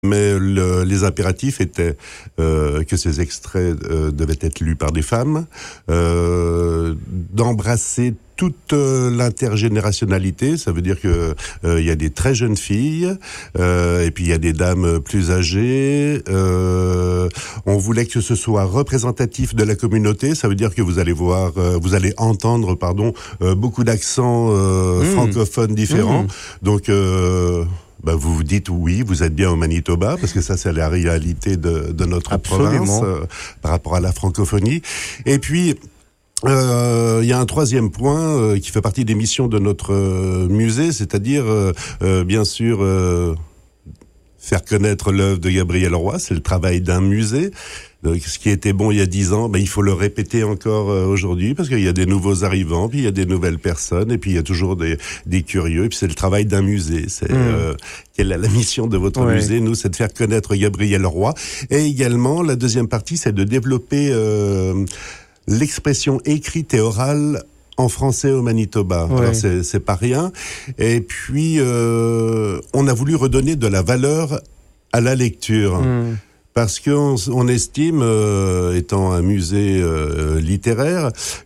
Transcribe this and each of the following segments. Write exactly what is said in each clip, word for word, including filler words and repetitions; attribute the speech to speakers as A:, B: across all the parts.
A: Mais le, les impératifs étaient euh, que ces extraits euh, devaient être lus par des femmes, euh, d'embrasser toute euh, l'intergénérationnalité. Ça veut dire que euh, il y a des très jeunes filles, euh, et puis il y a des dames plus âgées. Euh, on voulait que ce soit représentatif de la communauté. Ça veut dire que vous allez voir, euh, vous allez entendre, pardon, euh, beaucoup d'accents euh, mmh. francophones différents. Mmh. Donc euh, Bah vous vous dites oui, vous êtes bien au Manitoba, parce que ça c'est la réalité de, de notre Absolument. province euh, par rapport à la francophonie. Et puis il euh, y a un troisième point euh, qui fait partie des missions de notre euh, musée, c'est-à-dire euh, euh, bien sûr euh, faire connaître l'œuvre de Gabriel Roy. C'est le travail d'un musée. Donc, ce qui était bon il y a dix ans, ben, il faut le répéter encore euh, aujourd'hui, parce qu'il y a des nouveaux arrivants, puis il y a des nouvelles personnes, et puis il y a toujours des, des curieux, et puis c'est le travail d'un musée. C'est mmh. euh, quelle est la mission de votre ouais. musée? Nous, c'est de faire connaître Gabriel Roy. Et également, la deuxième partie, c'est de développer euh, l'expression écrite et orale en français au Manitoba. Ouais. Alors c'est, c'est pas rien. Et puis, euh, on a voulu redonner de la valeur à la lecture. Mmh. Parce qu'on on estime, euh, étant un musée euh, littéraire,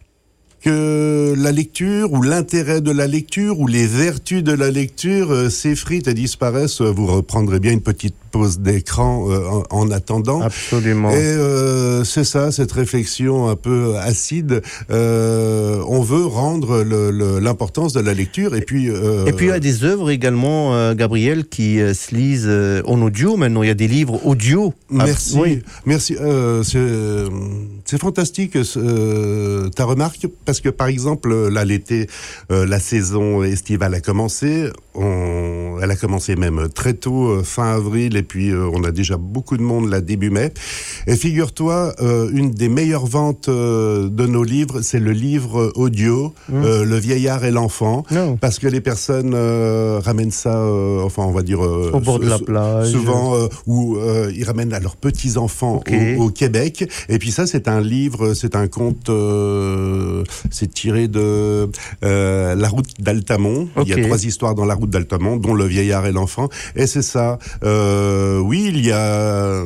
A: que la lecture ou l'intérêt de la lecture ou les vertus de la lecture euh, s'effritent et disparaissent. Vous reprendrez bien une petite pause d'écran euh, en, en attendant.
B: Absolument.
A: Et euh, c'est ça, cette réflexion un peu acide. Euh, on veut rendre le, le, l'importance de la lecture. Et puis, euh,
B: et puis il y a des œuvres également, euh, Gabriel, qui euh, se lisent euh, en audio. Maintenant, il y a des livres audio.
A: Merci, ah, oui. merci. Euh, c'est, c'est fantastique euh, ta remarque, parce que par exemple, là l'été, euh, la saison estivale a commencé. On, elle a commencé même très tôt, euh, fin avril, et puis euh, on a déjà beaucoup de monde là début mai. Et figure-toi, euh, une des meilleures ventes euh, de nos livres, c'est le livre audio, mmh. euh, Le vieillard et l'enfant, non. parce que les personnes euh, ramènent ça, euh, enfin on va dire euh,
B: au bord de la plage,
A: souvent, euh, ou euh, ils ramènent à leurs petits enfants okay. au, au Québec. Et puis ça, c'est un livre, c'est un conte, euh, c'est tiré de euh, La route d'Altamont. Okay. Il y a trois histoires dans La route d'Altamont, dont Le vieillard et l'enfant. Et c'est ça. Euh, oui, il y a.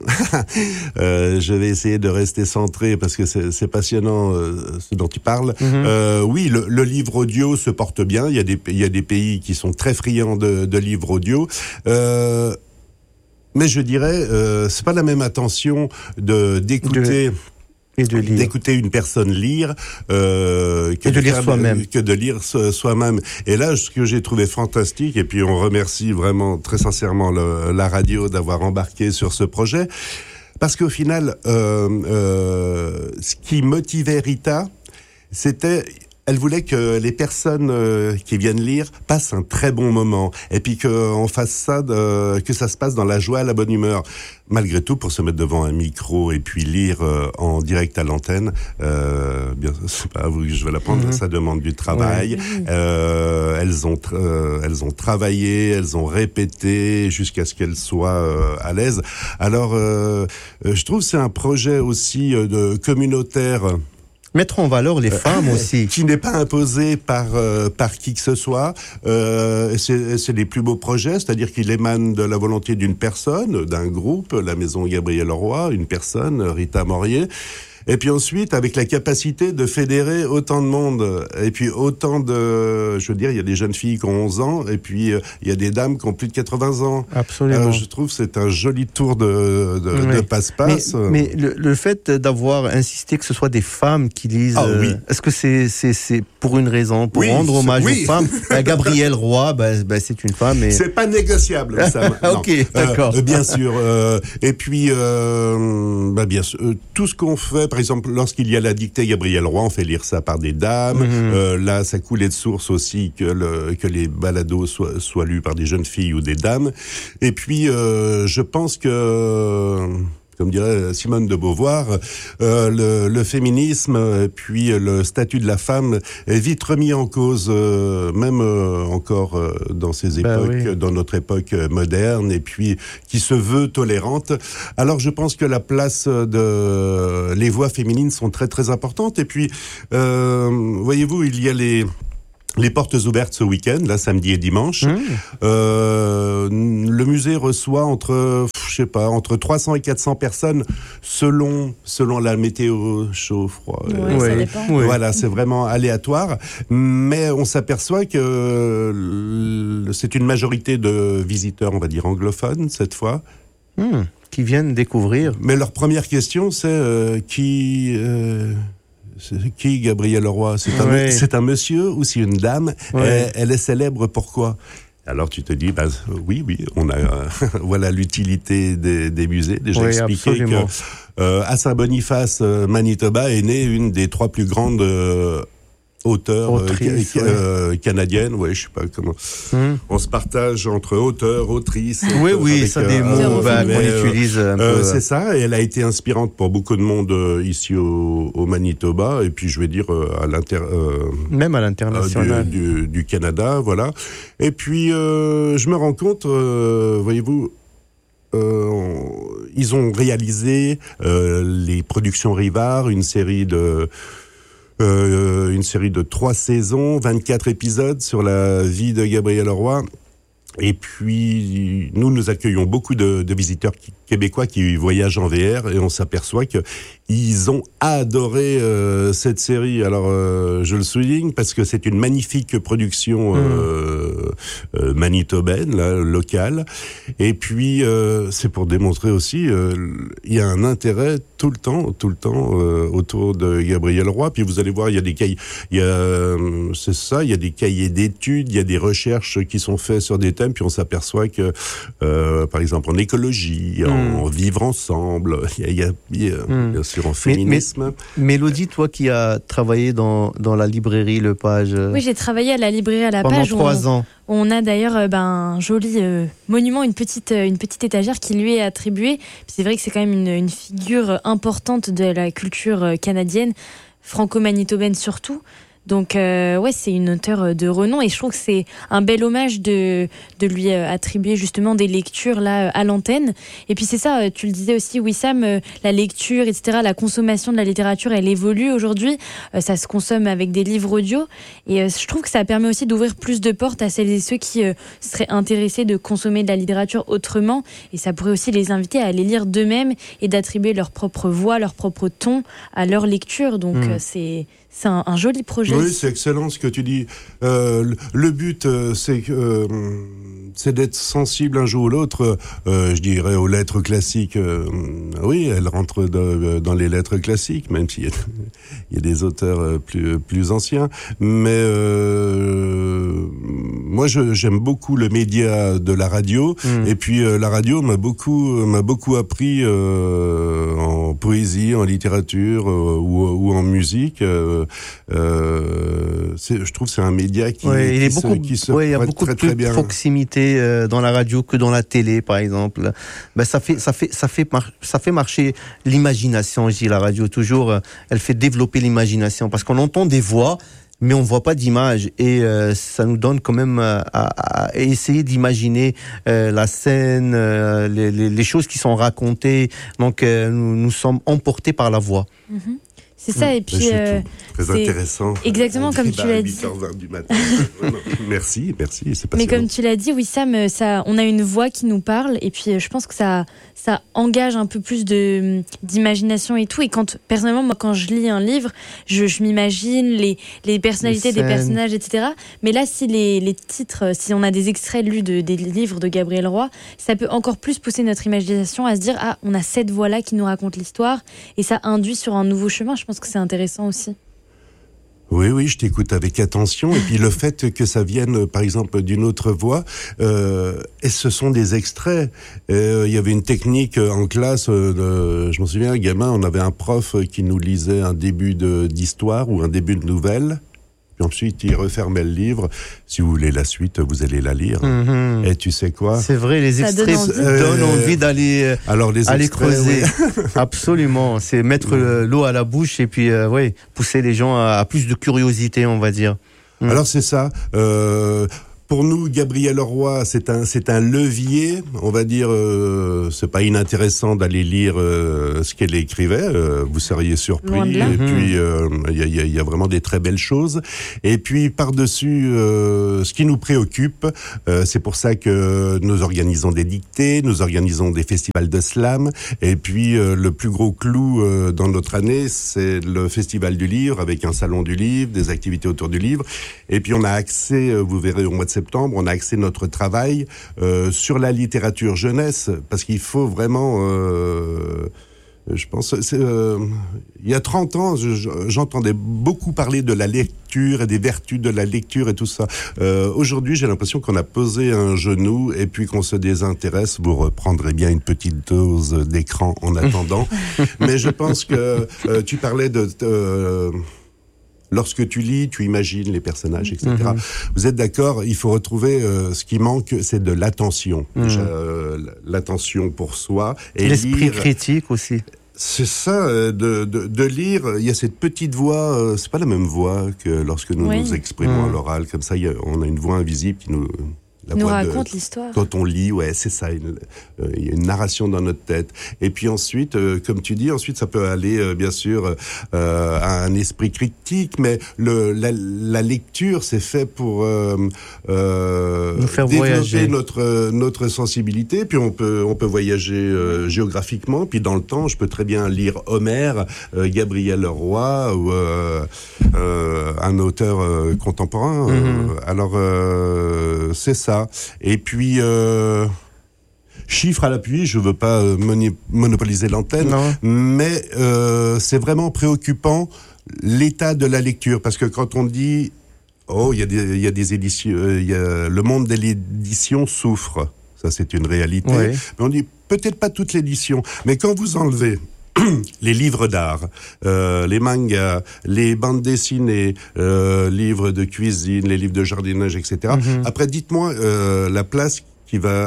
A: euh, je vais essayer de rester centré parce que c'est, c'est passionnant euh, ce dont tu parles. Mm-hmm. Euh, oui, le, le livre audio se porte bien. Il y a des, il y a des pays qui sont très friands de, de livres audio. Euh, mais je dirais, euh, c'est pas la même attention de d'écouter. De...
B: Et de lire.
A: D'écouter une personne lire, euh, que,
B: et de, de lire
A: faire,
B: soi-même.
A: que de lire soi-même. Et là, ce que j'ai trouvé fantastique, et puis on remercie vraiment très sincèrement le, la radio d'avoir embarqué sur ce projet, parce qu'au final, euh, euh, ce qui motivait Rita, c'était... Elle voulait que les personnes euh, qui viennent lire passent un très bon moment, et puis qu'on fasse ça, de, que ça se passe dans la joie, la bonne humeur. Malgré tout, pour se mettre devant un micro et puis lire euh, en direct à l'antenne, euh, bien, c'est pas à vous que je vais l'apprendre, mm-hmm. ça demande du travail. Ouais. Euh, elles ont, euh, elles ont travaillé, elles ont répété jusqu'à ce qu'elles soient euh, à l'aise. Alors, euh, je trouve que c'est un projet aussi euh, de communautaire.
B: Mettre en valeur les femmes euh, aussi.
A: Qui n'est pas imposé par euh, par qui que ce soit. Euh, c'est, c'est les plus beaux projets, c'est-à-dire qu'il émane de la volonté d'une personne, d'un groupe, la Maison Gabriel Roy, une personne, Rita Morier. Et puis ensuite, avec la capacité de fédérer autant de monde, et puis autant de... Je veux dire, il y a des jeunes filles qui ont onze ans, et puis euh, il y a des dames qui ont plus de quatre-vingts ans.
B: Absolument.
A: Euh, je trouve que c'est un joli tour de, de, oui. de passe-passe.
B: Mais, mais le, le fait d'avoir insisté que ce soit des femmes qui lisent,
A: ah, oui.
B: est-ce que c'est, c'est, c'est pour une raison, pour
A: oui,
B: rendre hommage
A: oui.
B: aux femmes? bah, Gabriel Roy, bah, bah, c'est une femme. Et...
A: C'est pas négociable, ça.
B: Ok, d'accord.
A: Euh, bien sûr. Euh, et puis, euh, bah, bien sûr, euh, tout ce qu'on fait, par exemple, lorsqu'il y a la dictée Gabriel Roy, on fait lire ça par des dames. Mm-hmm. Euh, là, ça coulait de source aussi que, le, que les balados soient, soient lus par des jeunes filles ou des dames. Et puis, euh, je pense que... Comme dirait Simone de Beauvoir, euh, le, le féminisme, puis le statut de la femme est vite remis en cause, euh, même euh, encore euh, dans ces époques, ben oui. dans notre époque moderne, et puis qui se veut tolérante. Alors je pense que la place de les voix féminines sont très très importantes. Et puis, euh, voyez-vous, il y a les les portes ouvertes ce week-end, là, samedi et dimanche. Mmh. Euh, le musée reçoit entre, je sais pas, entre trois cents et quatre cents personnes selon, selon la météo, chaud, froid.
C: Ouais,
A: euh,
C: ça dépend.
A: Oui. Voilà, c'est vraiment aléatoire. Mais on s'aperçoit que c'est une majorité de visiteurs, on va dire, anglophones, cette fois.
B: Mmh. Qui viennent découvrir.
A: Mais leur première question, c'est euh, qui... Euh, C'est qui Gabrielle Leroy? C'est un, ouais. c'est un monsieur ou c'est une dame? Ouais. elle, elle est célèbre pourquoi? Alors tu te dis, bah, oui, oui, on a euh, voilà l'utilité des, des musées. Déjà oui, expliqué absolument. que euh, à Saint-Boniface, euh, Manitoba, est née une des trois plus grandes euh, auteurs
B: Autrice,
A: euh, euh, ouais. canadiennes. Ouais, je sais pas comment. Hum. On se partage entre auteurs, autrices.
B: Oui, oui, avec, ça euh, des mots bah, qu'on utilise. Un
A: euh,
B: peu.
A: C'est ça. Et elle a été inspirante pour beaucoup de monde euh, ici au, au Manitoba. Et puis je vais dire euh, à l'inter. Euh,
B: Même à l'international.
A: Du, du, du Canada, voilà. Et puis euh, je me rends compte, euh, voyez-vous. Euh, ils ont réalisé euh, les productions Rivard, une série de euh, une série de trois saisons, vingt-quatre épisodes sur la vie de Gabrielle Leroy. Et puis, nous, nous accueillons beaucoup de, de visiteurs québécois qui voyagent en V R et on s'aperçoit que ils ont adoré euh, cette série. Alors, euh, je le souligne parce que c'est une magnifique production euh, mmh. euh, manitobaine, là, locale. Et puis, euh, c'est pour démontrer aussi, euh, il y a un intérêt tout le temps, tout le temps euh, autour de Gabrielle Leroy. Puis vous allez voir, il y a des cahiers, il y a, c'est ça, il y a des cahiers d'études, il y a des recherches qui sont faites sur des thèmes. Puis on s'aperçoit que, euh, par exemple, en écologie, mmh. en vivre ensemble, il y a, il y a, mmh. bien sûr en féminisme.
B: Mais, mais, Mélodie, toi qui as travaillé dans, dans la librairie Le Page.
C: Oui, j'ai travaillé à la librairie à La Page.
B: Pendant trois ans.
C: On a d'ailleurs euh, ben, un joli euh, monument, une petite, euh, une petite étagère qui lui est attribuée. C'est vrai que c'est quand même une, une figure importante de la culture canadienne, franco-manitobaine surtout. Donc euh, ouais, c'est une auteure de renom et je trouve que c'est un bel hommage de de lui euh, attribuer justement des lectures là à l'antenne. Et puis c'est ça, euh, tu le disais aussi, Wissam, euh, la lecture, et cetera. La consommation de la littérature, elle évolue aujourd'hui. Euh, ça se consomme avec des livres audio et euh, je trouve que ça permet aussi d'ouvrir plus de portes à celles et ceux qui euh, seraient intéressés de consommer de la littérature autrement. Et ça pourrait aussi les inviter à aller lire d'eux-mêmes et d'attribuer leur propre voix, leur propre ton à leur lecture. Donc mmh. euh, c'est C'est un, un joli projet.
A: Oui, c'est excellent ce que tu dis. Euh, le, le but, euh, c'est, euh, c'est d'être sensible un jour ou l'autre, euh, je dirais, aux lettres classiques. Euh, oui, elles rentrent de, dans les lettres classiques, même s'il y a, il y a des auteurs plus, plus anciens. Mais euh, moi, je, j'aime beaucoup le média de la radio. Mmh. Et puis, euh, la radio m'a beaucoup, m'a beaucoup appris euh, en poésie, en littérature euh, ou, ou en musique. Euh, Euh, c'est, je trouve que c'est un média qui,
B: ouais,
A: qui,
B: il est
A: se,
B: beaucoup,
A: qui se
B: ouais, il y a
A: prête
B: beaucoup
A: très,
B: de
A: très bien.
B: proximité euh, dans la radio que dans la télé, par exemple. Ben, ça fait, ça fait, ça fait, mar- ça fait marcher l'imagination. Je dis la radio toujours, euh, elle fait développer l'imagination parce qu'on entend des voix, mais on voit pas d'image et euh, ça nous donne quand même euh, à, à essayer d'imaginer euh, la scène, euh, les, les, les choses qui sont racontées. Donc euh, nous, nous sommes emportés par la voix.
C: Mm-hmm. C'est ça, mmh. et puis
A: euh, très
C: c'est
A: intéressant.
C: Exactement comme tu l'as dit.
A: huit heures vingt du matin. Merci, merci. C'est
C: Mais comme tu l'as dit, Wissam, ça, on a une voix qui nous parle, et puis je pense que ça, ça engage un peu plus de d'imagination et tout. Et quand personnellement, moi, quand je lis un livre, je, je m'imagine les les personnalités les des personnages, et cetera. Mais là, si les les titres, si on a des extraits lus de des livres de Gabrielle Leroy, ça peut encore plus pousser notre imagination à se dire ah, on a cette voix-là qui nous raconte l'histoire, et ça induit sur un nouveau chemin. Je pense que c'est intéressant aussi.
A: Oui, oui, je t'écoute avec attention. Et puis le fait que ça vienne, par exemple, d'une autre voix, euh, et ce sont des extraits. Il euh, y avait une technique en classe, euh, de, je m'en souviens, gamin, on avait un prof qui nous lisait un début de, d'histoire ou un début de nouvelle. Puis ensuite, il refermait le livre. Si vous voulez la suite, vous allez la lire. Mmh. Et tu sais quoi ?
B: C'est vrai, les extraits donne envie. Euh, donnent envie d'aller, Alors les aller extraits, creuser. Oui. Absolument. C'est mettre mmh. l'eau à la bouche et puis, euh, ouais, pousser les gens à, à plus de curiosité, on va dire.
A: Mmh. Alors c'est ça. Euh, pour nous, Gabrielle Roy, c'est un, c'est un levier. On va dire, euh, c'est pas inintéressant d'aller lire euh, ce qu'elle écrivait. Euh, vous seriez surpris. Et
C: Mmh.
A: puis, il euh, y, a, y, a, y a vraiment des très belles choses. Et puis, par-dessus, euh, ce qui nous préoccupe, euh, c'est pour ça que nous organisons des dictées, nous organisons des festivals de slam. Et puis, euh, le plus gros clou euh, dans notre année, c'est le Festival du Livre, avec un salon du livre, des activités autour du livre. Et puis, on a axé, euh, vous verrez au mois de septembre, on a axé notre travail euh, sur la littérature jeunesse, parce qu'il faut vraiment... Euh, Je pense, c'est, euh, il y a trente ans, je, j'entendais beaucoup parler de la lecture et des vertus de la lecture et tout ça. Euh, aujourd'hui, j'ai l'impression qu'on a posé un genou et puis qu'on se désintéresse. Vous reprendrez bien une petite dose d'écran en attendant. Mais je pense que euh, tu parlais de... Euh, Lorsque tu lis, tu imagines les personnages, et cetera. Mm-hmm. Vous êtes d'accord, il faut retrouver euh, ce qui manque, c'est de l'attention. Mm. Déjà, euh, l'attention pour soi.
B: Et l'esprit lire, critique aussi.
A: C'est ça, euh, de, de, de lire. Il y a cette petite voix, euh, c'est pas la même voix que lorsque nous oui. nous exprimons mm. à l'oral. Comme ça, il y a, on a une voix invisible qui nous...
C: La nous raconte de, l'histoire.
A: Quand on lit, ouais, c'est ça. Il euh, y a une narration dans notre tête. Et puis ensuite, euh, comme tu dis, ensuite ça peut aller, euh, bien sûr, euh, à un esprit critique. Mais le, la, la lecture, c'est fait pour euh, euh,
B: nous faire
A: développer
B: voyager.
A: notre notre sensibilité. Puis on peut on peut voyager euh, géographiquement. Puis dans le temps, je peux très bien lire Homère, euh, Gabrielle Roy ou euh, euh, un auteur euh, contemporain. Mm-hmm. Euh, alors euh, c'est ça. Et puis, euh, chiffres à l'appui, je veux pas euh, moni- monopoliser l'antenne, non. mais euh, c'est vraiment préoccupant l'état de la lecture, parce que quand on dit, oh, il y a des, il y a des éditions, euh, il y a, le monde de l'édition souffre, ça c'est une réalité, oui. mais on dit peut-être pas toute l'édition, mais quand vous enlevez les livres d'art, euh, les mangas, les bandes dessinées, euh, livres de cuisine, les livres de jardinage, et cetera. Mm-hmm. Après, dites-moi euh, la place qui va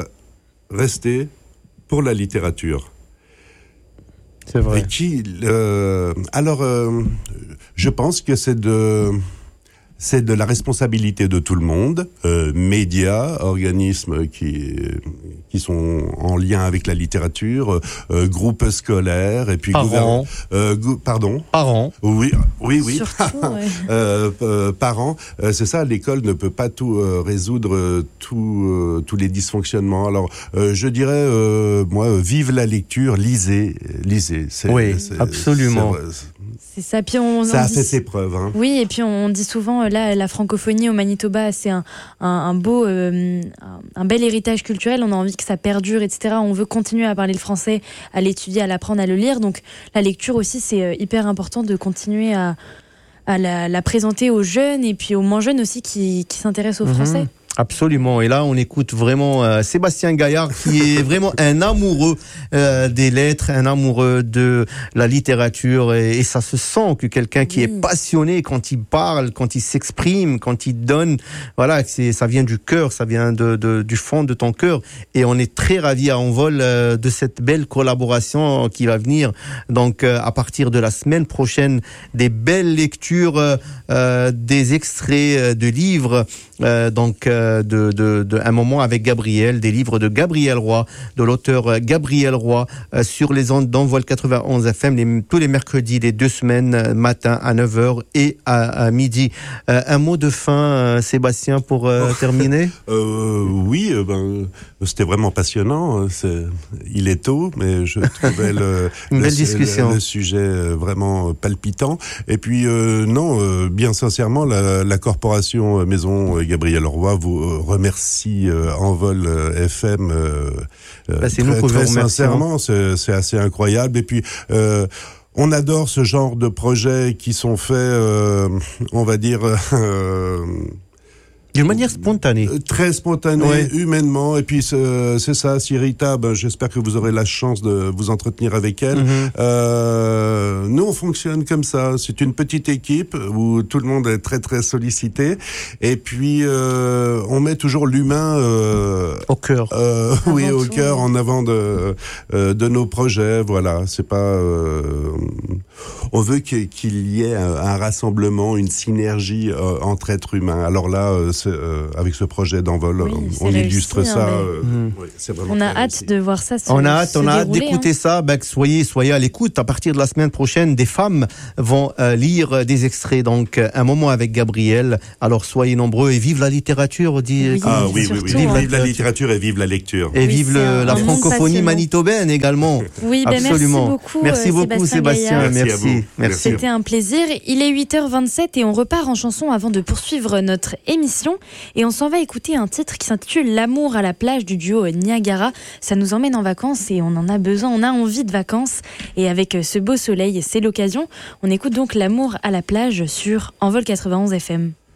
A: rester pour la littérature.
B: C'est vrai.
A: Et qui, euh, alors, euh, je pense que c'est de... C'est de la responsabilité de tout le monde, euh, médias, organismes qui qui sont en lien avec la littérature, euh, groupes scolaires et puis
B: parents.
A: Euh, go- pardon.
B: Parents.
A: Oui, oui, oui.
C: Surtout, ouais.
A: euh, euh, parents, euh, c'est ça. L'école ne peut pas tout euh, résoudre, euh, tout, euh, tous les dysfonctionnements. Alors, euh, je dirais, euh, moi, vive la lecture, lisez, lisez.
B: C'est, oui, c'est, absolument.
A: C'est,
C: c'est ça. Puis on,
A: ça
C: on
A: a
C: dit...
A: fait ses preuves. Hein.
C: Oui, et puis on dit souvent là, la francophonie au Manitoba, c'est un, un, un beau, euh, un, un bel héritage culturel. On a envie que ça perdure, et cetera. On veut continuer à parler le français, à l'étudier, à l'apprendre, à le lire. Donc la lecture aussi, c'est hyper important de continuer à, à la, la présenter aux jeunes et puis aux moins jeunes aussi qui, qui s'intéressent au français.
B: Mmh. Absolument. Et là, on écoute vraiment euh, Sébastien Gaillard, qui est vraiment un amoureux euh, des lettres, un amoureux de la littérature. Et, et ça se sent que quelqu'un qui oui. est passionné quand il parle, quand il s'exprime, quand il donne, voilà, c'est, ça vient du cœur, ça vient de, de, du fond de ton cœur. Et on est très ravis à Envol euh, de cette belle collaboration qui va venir. Donc, euh, à partir de la semaine prochaine, des belles lectures, euh, des extraits de livres. Euh, donc, euh, De, de, de un moment avec Gabriel, des livres de Gabrielle Roy, de l'auteur Gabrielle Roy, euh, sur les ondes d'Envol quatre-vingt-onze F M, les, tous les mercredis, les deux semaines, euh, matin à neuf heures et à, à midi. Euh, un mot de fin, euh, Sébastien, pour euh, oh. terminer
A: euh, Oui, euh, ben, c'était vraiment passionnant. C'est, il est tôt, mais je trouvais le,
B: Une
A: le,
B: belle discussion.
A: le, le sujet vraiment palpitant. Et puis, euh, non, euh, bien sincèrement, la, la corporation Maison Gabrielle Roy vous remercie euh, Envol euh, F M euh,
B: bah, c'est
A: très,
B: nous
A: très sincèrement, c'est, c'est assez incroyable. Et puis euh, on adore ce genre de projets qui sont faits, euh, on va dire. Euh,
B: D'une manière spontanée.
A: Très spontanée, ouais. humainement. Et puis, c'est, c'est ça, Sirita, ben, j'espère que vous aurez la chance de vous entretenir avec elle. Mm-hmm. Euh, nous, on fonctionne comme ça. C'est une petite équipe où tout le monde est très, très sollicité. Et puis, euh, on met toujours l'humain... Euh,
B: au cœur.
A: Euh, oui, au cœur, en avant de, euh, de nos projets. Voilà, c'est pas... Euh, on veut qu'il y ait un, un rassemblement, une synergie euh, entre êtres humains. Alors là, c'est ce, euh, avec ce projet d'Envol,
C: Oui,
A: on,
C: c'est
A: on illustre
C: réussi,
A: ça.
C: hein,
A: euh,
B: Mm.
A: ouais, c'est vraiment
C: On a
A: très
C: hâte
A: réussi.
C: de voir ça. Se,
B: On a hâte,
C: se
B: on a hâte
C: dérouler,
B: d'écouter
C: hein.
B: ça. Ben, soyez, soyez à l'écoute. À partir de la semaine prochaine, des femmes vont euh, lire des extraits. Donc, euh, un moment avec Gabriel. Alors, soyez nombreux et vive la littérature. Dit,
C: Oui,
A: Ah oui, oui,
C: surtout,
A: oui.
C: hein.
A: Vive, vive la littérature et vive la lecture.
B: Et
C: Oui,
B: vive
C: c'est
B: le-
C: un-
B: la
C: un monde
B: francophonie
C: passionnant.
B: manitobaine également.
C: Oui, ben
B: Absolument.
C: merci beaucoup.
B: Merci
C: euh,
B: beaucoup,
C: Sébastien
B: Sébastien.
C: Gaillard.
A: Merci à
B: Merci.
A: vous.
B: Merci.
C: C'était un plaisir. Il est huit heures vingt-sept et on repart en chanson avant de poursuivre notre émission. Et on s'en va écouter un titre qui s'intitule L'amour à la plage du duo Niagara. Ça nous emmène en vacances et on en a besoin. On a envie de vacances. Et avec ce beau soleil, c'est l'occasion. On écoute donc L'amour à la plage sur Envol quatre-vingt-onze F M.